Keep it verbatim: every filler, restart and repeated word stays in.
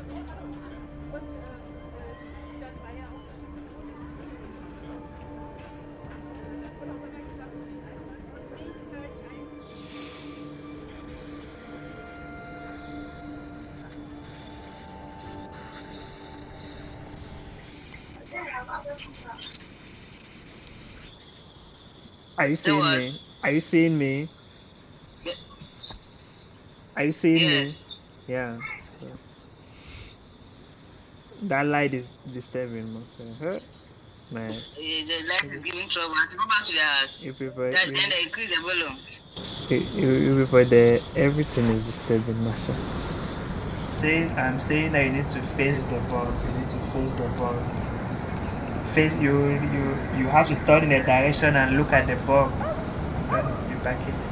Are you Say seeing what? me? Are you seeing me? Yeah. Are you seeing Yeah. me? Yeah. So that light is disturbing my friend. Huh? Man, Eh, the light is you giving trouble. As you go back to the house, you people, that, then you, they increase the volume. you, you you people, there, everything is disturbing, massa. Saying, I'm saying that you need to face the ball. You need to face the ball. Face you, you, you have to turn in a direction and look at the ball. Then you back it.